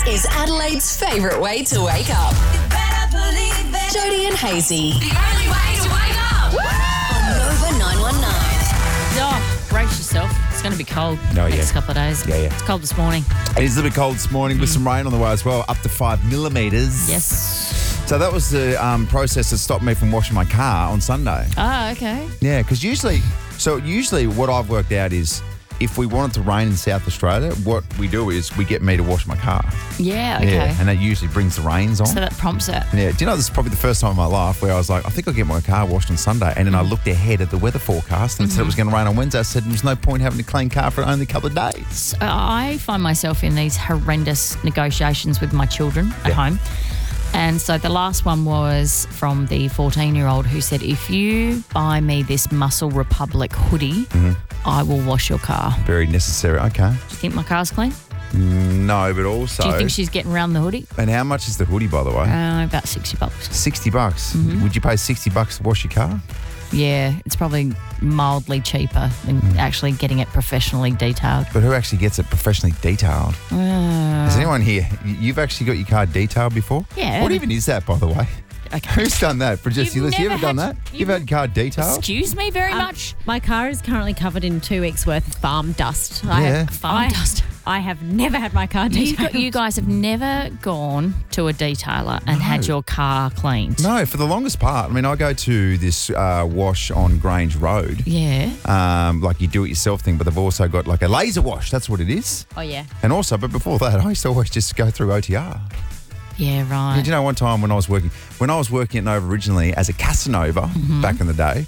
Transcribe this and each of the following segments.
is Adelaide's favourite way to wake up. You better believe it. Jody and Hazy The only way to wake up. on Nova 919. Oh, brace yourself. It's going to be cold next couple of days. Yeah. It's cold this morning. It is a little bit cold this morning with some rain on the way as well, up to 5 millimetres. Yes. So that was the process that stopped me from washing my car on Sunday. Oh, okay. Yeah, because usually what I've worked out is if we want it to rain in South Australia, what we do is we get me to wash my car. Yeah, okay. Yeah, and that usually brings the rains on. So that prompts it. Yeah, do you know this is probably the first time in my life where I was like, I think I'll get my car washed on Sunday, and then I looked ahead at the weather forecast and said it was going to rain on Wednesday. I said there was no point having a clean car for only a couple of days. I find myself in these horrendous negotiations with my children at home. And so the last one was from the 14-year-old who said, if you buy me this Muscle Republic hoodie, I will wash your car. Very necessary. Okay. Do you think my car's clean? No, but also. Do you think she's getting around the hoodie? And how much is the hoodie, by the way? About $60. $60. Would you pay $60 to wash your car? Yeah, it's probably mildly cheaper than actually getting it professionally detailed. But who actually gets it professionally detailed? Has anyone here, you've actually got your car detailed before? Yeah. What even is that, by the way? Okay. Who's done that? For just You've you ever never done had- that? You've had car detailed? Excuse me very much. My car is currently covered in 2 weeks' worth of farm dust. Farm dust. I have never had my car detailed. You guys have never gone to a detailer and had your car cleaned. No, for the longest part. I mean, I go to this wash on Grange Road. Yeah. Like you do it yourself thing, but they've also got like a laser wash. That's what it is. Oh, yeah. And also, but before that, I used to always just go through OTR. Yeah, right. Do you know one time when I was working at Nova originally as a Casanova back in the day,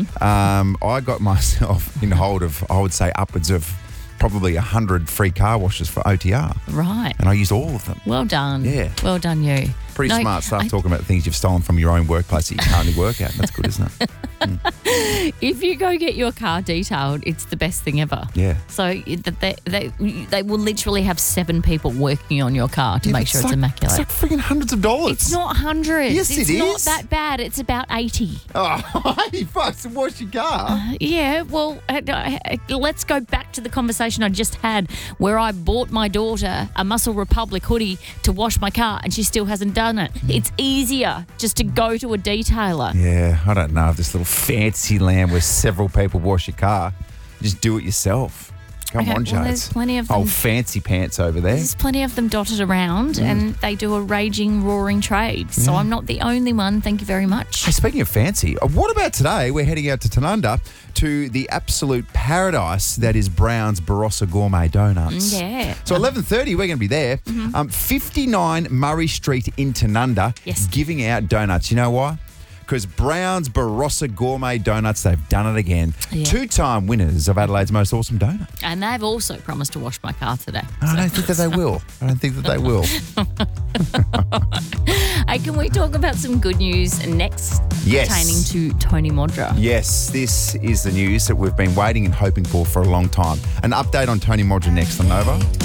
I got myself in hold of, I would say, upwards of probably 100 free car washes for OTR. Right. And I used all of them. Well done. Yeah. Well done, you. Pretty No, smart stuff talking about things you've stolen from your own workplace that you currently work at. That's good, isn't it? If you go get your car detailed, it's the best thing ever. Yeah. So they will literally have 7 people working on your car to make sure it's immaculate. It's like freaking hundreds of dollars. It's not hundreds. Yes, it's it not is. that bad. It's about 80. Oh, 80 bucks to wash your car. Yeah, well, let's go back to the conversation I just had where I bought my daughter a Muscle Republic hoodie to wash my car and she still hasn't done it. It's easier just to go to a detailer. Yeah, I don't know if this little fancy land where several people wash your car. Just do it yourself. Come Okay, on, well, Jades. there's plenty of them. Oh, fancy pants over there. There's plenty of them dotted around and they do a raging, roaring trade. So I'm not the only one. Thank you very much. Hey, speaking of fancy, what about today? We're heading out to Tanunda to the absolute paradise that is Brown's Barossa Gourmet Donuts. Yeah. So 11:30, we're going to be there. 59 Murray Street in Tanunda, Yes. giving out donuts. You know why? Because Brown's Barossa Gourmet Donuts, they've done it again. Yeah. 2-time winners of Adelaide's Most Awesome Donut. And they've also promised to wash my car today. I don't think that they will. Hey, can we talk about some good news next Yes. pertaining to Tony Modra? Yes, this is the news that we've been waiting and hoping for a long time. An update on Tony Modra next on Nova.